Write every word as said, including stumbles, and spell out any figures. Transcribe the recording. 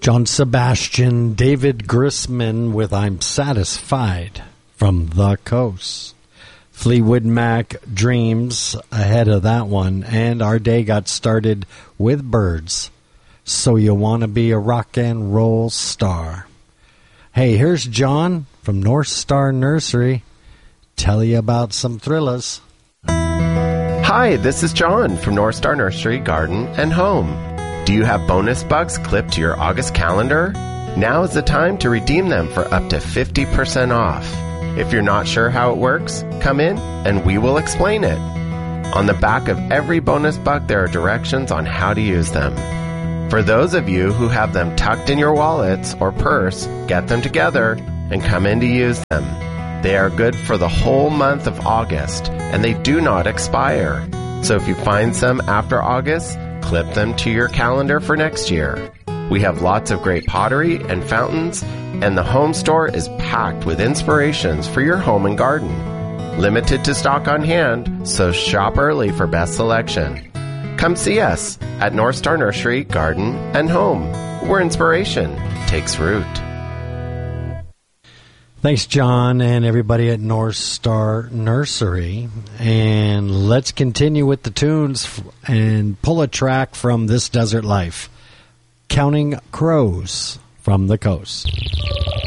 John Sebastian, David Grisman with I'm Satisfied from the Coast. Fleetwood Mac, Dreams ahead of that one. And our day got started with Birds. So You Want to Be a Rock and Roll Star. Hey, here's John from North Star Nursery. Tell you about some thrillers. Hi, this is John from North Star Nursery, Garden and Home. Do you have bonus bucks clipped to your August calendar? Now is the time to redeem them for up to fifty percent off. If you're not sure how it works, come in and we will explain it. On the back of every bonus buck, there are directions on how to use them. For those of you who have them tucked in your wallets or purse, get them together and come in to use them. They are good for the whole month of August, and they do not expire. So if you find some after August, clip them to your calendar for next year. We have lots of great pottery and fountains, and the home store is packed with inspirations for your home and garden. Limited to stock on hand, so shop early for best selection. Come see us at North Star Nursery, Garden and Home, where inspiration takes root. Thanks, John, and everybody at North Star Nursery. And let's continue with the tunes and pull a track from This Desert Life. Counting Crows from the Coast.